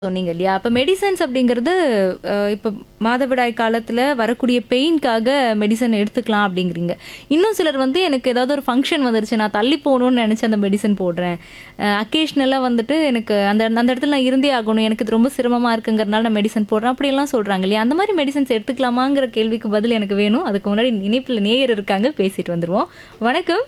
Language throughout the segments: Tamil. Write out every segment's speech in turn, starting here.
சொன்னீங்க இல்லையா? அப்ப மெடிசின்ஸ் அப்படிங்கிறது இப்ப மாதவிடாய் காலத்துல வரக்கூடிய பெயின்க்காக மெடிசன் எடுத்துக்கலாம் அப்படிங்கிறீங்க. இன்னும் சிலர் வந்து எனக்கு ஏதாவது ஒரு ஃபங்ஷன் வந்துருச்சு, நான் தள்ளி போணும்னு நெனச்சு அந்த மெடிசின் போடுறேன். அக்கேஷனலா வந்துட்டு எனக்கு அந்த அந்த இடத்துல நான் இருந்தே ஆகணும். எனக்கு இது ரொம்ப சிரமமா இருக்குங்கிறனால நான் மெடிசன் போடுறேன். அப்படியெல்லாம் சொல்றாங்க இல்லையா? அந்த மாரி மெடிசின்ஸ் எடுத்துக்கலாமாங்கிற கேள்விக்கு பதில் எனக்கு வேணும். அதுக்கு முன்னாடி இணைப்புல நேயர் இருக்காங்க. பேசிட்டு வந்துருவோம். வணக்கம்.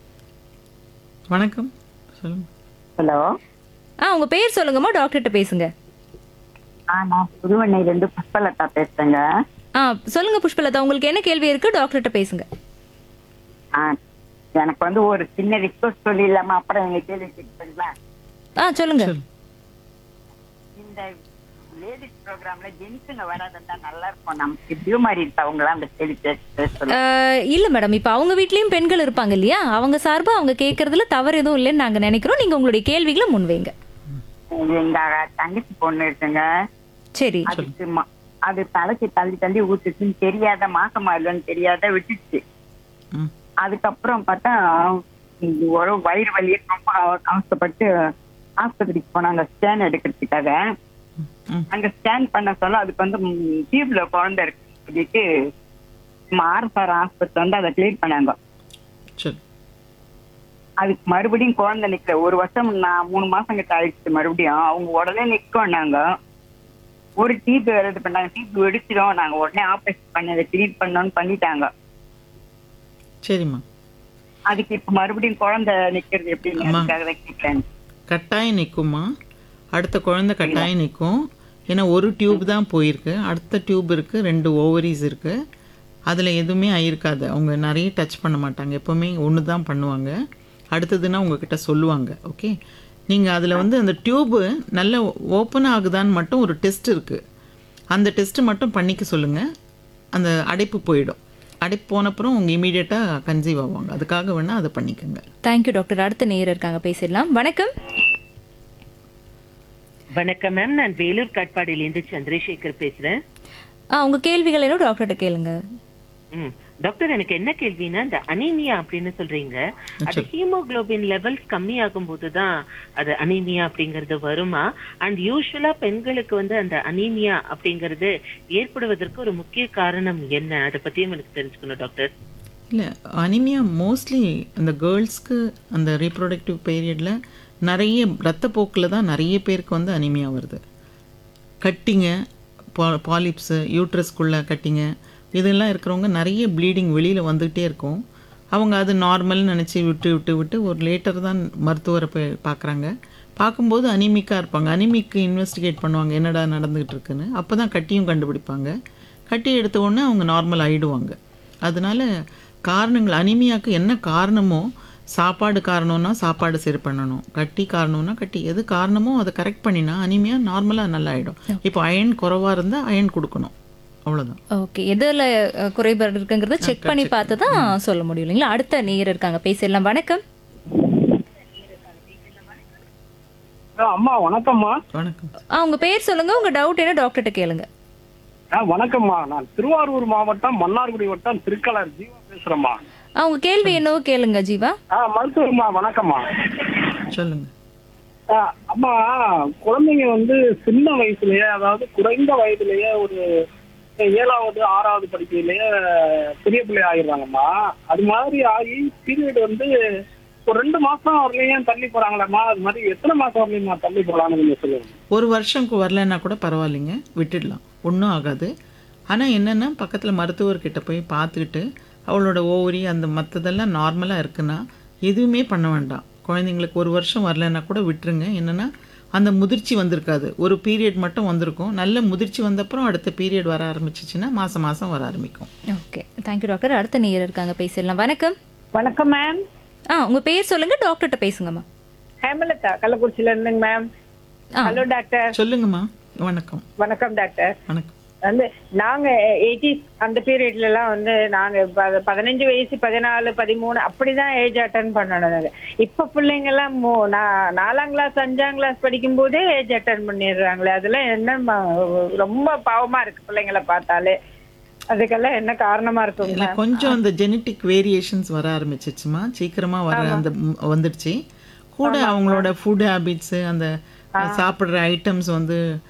வணக்கம். சொல்லுங்க. ஹலோ. உங்க பேர் சொல்லுங்கம்மா. டாக்டர்ட்ட பேசுங்க. நான் புதுவண்ணையிலிருந்து புஷ்பலதா பேசுறேங்க. சொல்லுங்க புஷ்பலதா. உங்களுக்கு என்ன கேள்வி இருக்கு? டாக்டர்ட்ட பேசுங்க. ஆ, எனக்கு வந்து ஒரு சின்ன ரிக்வஸ்ட் சொல்லிடலாமா? அப்புறம் எங்க கேள்வி கேட்பீங்களா? சொல்லுங்க. சொல்லு. இந்த லேடிஸ் ப்ரோக்ராம்ல ஜென்ஸுங்க வராதுன்னா நல்லா இருக்கும். நமக்கு டியூமர் இருக்கவங்களாம் அந்த கேள்வி பேச சொல்லுங்க. இல்ல மேடம். இப்ப அவங்க வீட்லயும் பெண்கள் இருப்பாங்க இல்லையா? அவங்க சார்பா அவங்க கேட்கறதுல தவறு எதுவும் இல்லைன்னு நாங்க நினைக்கிறோம். நீங்க உங்களுடைய கேள்விகளை முன்வைங்க. எங்க தங்கச்சி பொண்ணு இருக்குங்க. சரி. அதுக்கு அது தலைக்கு தள்ளி தள்ளி ஊத்துச்சுன்னு தெரியாத, மாசமா இல்லைன்னு தெரியாத விட்டுச்சு. ம். அதுக்கப்புறம் பார்த்தா ஒரு வயிறு வலியே ரொம்ப அவசப்பட்டு ஆஸ்பத்திரிக்கு போனாங்க ஸ்கேன் எடுக்கிறதுக்காக. ம். அங்க ஸ்கேன் பண்ண சொல்ல அதுக்கு வந்து டியூப்ல குழந்தை இருக்கு சொல்லிட்டு ஆர்எஸ்ஆர் ஆஸ்பத்திரி வந்து அதை கிளியர் பண்ணாங்க. சரி. அதுக்கு மறுபடியும் குழந்தை நிக்கல. ஒரு வருஷம் 3 மாசம் கிட்ட ஆயிடுச்சு. மறுபடியும் அவங்க உடனே நிக்கோன்னாங்க. ஒரு டியூப் இது பண்ணாங்க. டியூப் வெடிச்சிடும், நாங்க உடனே ஆபரேஷன் பண்ணி அதை கிளீன் பண்ணோம்னு பண்ணிட்டாங்க. சரிம்மா. அதுக்கு இப்ப மறுபடியும் குழந்தை நிக்கிறது எப்படின்னு அம்மா. அதுக்காக தான் கேட்கிறேன். கட்டாயம் நிற்குமா? அடுத்த குழந்தை கட்டாயம் நிற்கும். ஏன்னா ஒரு டியூப் தான் போயிருக்கு. அடுத்த டியூப் இருக்குது, 2 ஓவரிஸ் இருக்குது. அதில் எதுவுமே ஆயிருக்காது. அவங்க நிறைய டச் பண்ண மாட்டாங்க. எப்போவுமே ஒன்று தான் பண்ணுவாங்க. அடுத்ததுன்னா உங்ககிட்ட சொல்லுவாங்க. ஓகே. நீங்கள் அதில் வந்து அந்த டியூப்பு நல்ல ஓப்பன் ஆகுதான்னு மட்டும் ஒரு டெஸ்ட் இருக்குது. அந்த டெஸ்ட்டு மட்டும் பண்ணிக்க சொல்லுங்கள். அந்த அடைப்பு போயிடும். அடைப்பு போனப்புறம் உங்கள் இமீடியட்டாக கன்சீவ் ஆவாங்க. அதுக்காக வேணால் அதை பண்ணிக்கோங்க. Thank you doctor. அடுத்த நேயர் இருக்காங்க. பேசிடலாம். வணக்கம். வணக்கம் மேம். நான் வேலூர் காட்பாடியிலேருந்து சந்திரசேகர் பேசுறேன். உங்க கேள்விகள் என்ன டாக்டர்கிட்ட கேளுங்க. டாக்டர், எனக்கு என்ன கேள்வினா, இந்த அனீமியா அப்படின்னு சொல்றீங்க, அது ஹீமோகுளோபின் லெவல்ஸ் கம்மி ஆகும் போதுதான் அது அனீமியா அப்படிங்கறது வருமா? அண்ட் யூஸ்வலா பெண்களுக்கு வந்து அந்த அனீமியா அப்படிங்கறது ஏற்படுவதற்கு ஒரு முக்கிய காரணம் என்ன? அதை பத்தியும் எனக்கு தெரிஞ்சுக்கணும் டாக்டர். இல்லை, அனிமியா மோஸ்ட்லி அந்த கேர்ள்ஸ்க்கு அந்த ரீப்ரொடக்டிவ் பீரியடில் நிறைய ரத்தப்போக்கில் தான் நிறைய பேருக்கு வந்து அனிமியா வருது. கட்டிங்க, பாலிப்ஸு, யூட்ரஸ்குள்ளே கட்டிங்க, இதெல்லாம் இருக்கிறவங்க நிறைய ப்ளீடிங் வெளியில் வந்துக்கிட்டே இருக்கும். அவங்க அது நார்மல்னு நினச்சி விட்டு விட்டு விட்டு ஒரு லேட்டர் தான் மருத்துவரை போய் பார்க்குறாங்க. பார்க்கும்போது அனிமிக்காக இருப்பாங்க. அனிமிக்கு இன்வெஸ்டிகேட் பண்ணுவாங்க, என்னடா நடந்துகிட்டு இருக்குன்னு. அப்போ தான் கட்டியும் கண்டுபிடிப்பாங்க. கட்டி எடுத்த உடனே அவங்க நார்மல் ஆகிடுவாங்க. அதனால காரணங்கள் அனிமியாவுக்கு என்ன காரணமோ, சாப்பாடு காரணம்னா சாப்பாடு சரி பண்ணணும், கட்டி காரணம்னா கட்டி, எது காரணமோ அதை கரெக்ட் பண்ணினா அனிமியா நார்மலாக நல்லா ஆகிடும். இப்போ அயன் குறைவாக இருந்தால் அயன் கொடுக்கணும், அவ்வளோதான். ஓகே. எதுல குறைபாடு இருக்குங்கிறத செக் பண்ணி பார்த்து தான் சொல்ல முடியும் இல்லைங்களா? அடுத்த நேயர் இருக்காங்க. பேசிடலாம். வணக்கம். அம்மா வணக்கம்மா. வணக்கம். உங்க பேர் சொல்லுங்க. உங்க டவுட் என்ன டாக்டர்கிட்ட கேளுங்க. வணக்கம்மா. நான் திருவாரூர் மாவட்டம் மன்னார்குடி வட்டம் திருக்கலர் ஜீவா பேசுறேம்மா. உங்க கேள்வி என்னவோ கேளுங்க ஜீவா. மருத்துவம்மா வணக்கம்மா. சொல்லுங்க. அம்மா, குழந்தைங்க வந்து சின்ன வயசுலயே, அதாவது குறைந்த வயதுலயே, ஒரு 7வது 6வது படிக்கையிலேயே பெரிய பிள்ளை ஆகிடுறாங்கம்மா. அது மாதிரி ஆகி பீரியட் வந்து ஒரு 2 மாசம் வரலையும் தள்ளி போறாங்களேம்மா. அது மாதிரி எத்தனை மாசம் வரலையும் தள்ளி போறான்னு கொஞ்சம் சொல்லுங்க. ஒரு வருஷம்க்கு வரலைன்னா கூட பரவாயில்லைங்க, விட்டுடலாம், ஒன்றும் ஆகாது. ஆனால் என்னென்னா பக்கத்தில் மருத்துவர்கிட்ட போய் பார்த்துக்கிட்டு அவளோட ஓவரி அந்த மற்றதெல்லாம் நார்மலாக இருக்குன்னா எதுவுமே பண்ண வேண்டாம். குழந்தைங்களுக்கு ஒரு வருஷம் வரலைன்னா கூட விட்டுருங்க. என்னென்னா அந்த முதிர்ச்சி வந்திருக்காது, ஒரு பீரியட் மட்டும் வந்திருக்கும். நல்ல முதிர்ச்சி வந்தப்புறம் அடுத்த பீரியட் வர ஆரம்பிச்சிச்சுன்னா மாதம் மாதம் வர ஆரம்பிக்கும். ஓகே. Thank you doctor. அடுத்த நேயர் இருக்காங்க. பேசிடலாம். வணக்கம். வணக்கம் மேம். உங்க பேர் சொல்லுங்க. டாக்டர்கிட்ட பேசுங்கம்மா. ஹேமலதா, கள்ளக்குறிச்சியில இருந்துங்க மேம். Hello doctor. சொல்லுங்கம்மா. வணக்கம். வணக்கம் டாக்டர். வணக்கம். வந்து நாங்க 80s அந்த பீரியட்ல எல்லாம் வந்து நாங்க 15 வயசு 14 13 அப்படிதான் ஏஜ் அட்டன் பண்ணணும். இப்ப பிள்ளைங்க எல்லாம் 4ஆம் கிளாஸ் 5ஆம் கிளாஸ் படிக்கும் போதே ஏஜ் அட்டன் பண்ணிடுறாங்களே. அதெல்லாம் என்ன ரொம்ப பாவமா இருக்கு பிள்ளைங்களை பார்த்தாலே. அதுக்கெல்லாம் என்ன காரணமா இல்லை, இருக்கும்? கொஞ்சம் அந்த ஜெனட்டிக் வேரியேஷன்ஸ் வர ஆரம்பிச்சிச்சுமா, சீக்கிரமாக வர அந்த வந்துடுச்சு. கூட அவங்களோட ஃபுட் ஹேபிட்ஸு, அந்த சாப்பிட்ற ஐட்டம்ஸ் வந்து